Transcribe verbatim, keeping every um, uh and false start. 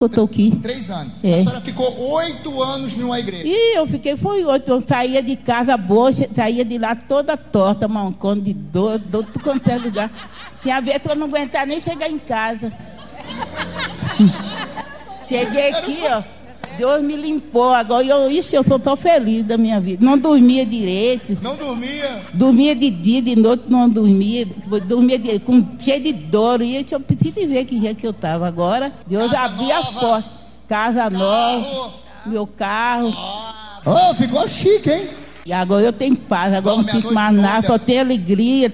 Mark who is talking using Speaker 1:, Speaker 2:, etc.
Speaker 1: Eu tô aqui.
Speaker 2: Três anos.
Speaker 1: É.
Speaker 2: A senhora ficou oito anos numa igreja.
Speaker 1: E eu fiquei, foi oito. Eu saía de casa boa, saía de lá toda torta, mancando de dor, dor de quanto é lugar. Tinha vez que eu não aguentava nem chegar em casa. Cheguei aqui, ó. Deus me limpou. Agora eu, ixi, eu sou tão feliz da minha vida. Não dormia direito.
Speaker 2: Não dormia?
Speaker 1: Dormia de dia, de noite não dormia. Dormia de, com, cheio de dor. E eu, eu preciso de ver que dia que eu estava. Agora, Deus
Speaker 2: Casa
Speaker 1: abriu
Speaker 2: nova.
Speaker 1: as portas. Casa
Speaker 2: Carro.
Speaker 1: nova, meu carro.
Speaker 2: Ah,
Speaker 3: Oh, ficou chique, hein?
Speaker 1: E agora eu tenho paz. Agora
Speaker 2: Dorme
Speaker 1: não
Speaker 2: a
Speaker 1: fico
Speaker 2: noite
Speaker 1: mais nada,
Speaker 2: toda.
Speaker 1: só tenho alegria.